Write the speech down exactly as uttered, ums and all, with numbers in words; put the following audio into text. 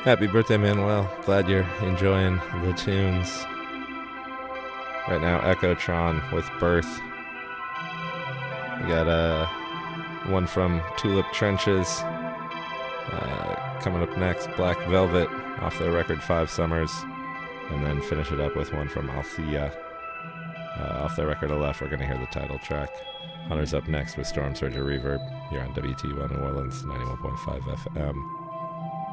Happy birthday, Manuel. Glad you're enjoying the tunes. Right now, Echotron with Birth. We got uh, one from Tulip Trenches. Uh, coming up next, Black Velvet off their record Five Summers. And then finish it up with one from Althea. Uh, off their record Aleph, we're going to hear the title track. Hunter's up next with Storm Surge Reverb here on W T one New Orleans ninety-one point five F M.